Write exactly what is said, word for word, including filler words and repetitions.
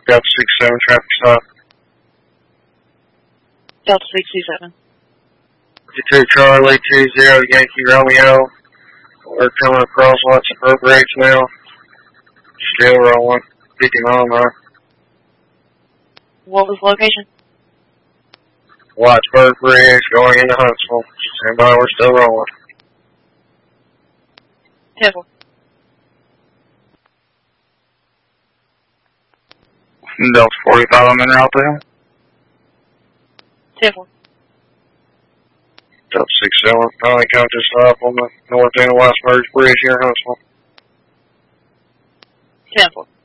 Delta six seven traffic stop. Delta six two seven. two Charlie two zero Yankee Romeo. We're coming across lots of road brakes now. Still rolling. fifty mile an hour. What was the location? Whitesburg Bridge going into Huntsville. Stand by, we're still rolling. ten four. Delta forty-five, I'm in route there. ten four. Delta six seven, I think I'll just stop on the north end of Whitesburg Bridge here in Huntsville. ten four.